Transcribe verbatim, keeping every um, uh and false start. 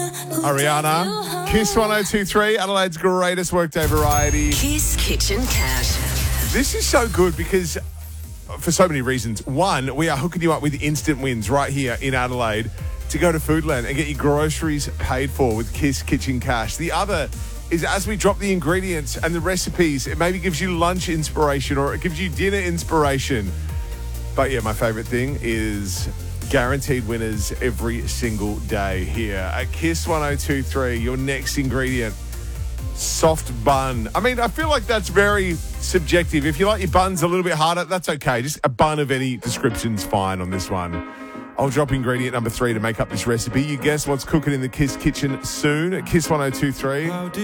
Ariana, Kiss one oh two three, Adelaide's greatest workday variety. Kiss Kitchen Cash. This is so good because, for so many reasons. One, we are hooking you up with instant wins right here in Adelaide to go to Foodland and get your groceries paid for with Kiss Kitchen Cash. The other is as we drop the ingredients and the recipes, it maybe gives you lunch inspiration or it gives you dinner inspiration. But yeah, my favourite thing is guaranteed winners every single day here at Kiss one oh two three. Your next ingredient, soft bun. I mean, I feel like that's very subjective. If you like your buns a little bit harder, that's okay. Just a bun of any description's fine on this one. I'll drop ingredient number three to make up this recipe. You guess what's cooking in the Kiss kitchen soon at Kiss one oh two three.